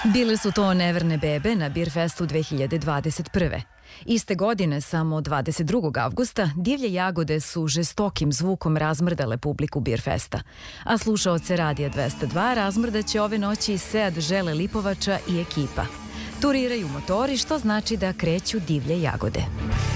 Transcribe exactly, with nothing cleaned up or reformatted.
Bile su to neverne bebe na Beerfestu dve hiljade dvadeset prve. Iste godine, samo dvadeset drugog avgusta, divlje jagode su žestokim zvukom razmrdale publiku Beerfesta. A slušaoce Radija dvesta dva razmrdaće ove noći Sead Žele Lipovača i ekipa. Turiraju motori, što znači da kreću divlje jagode.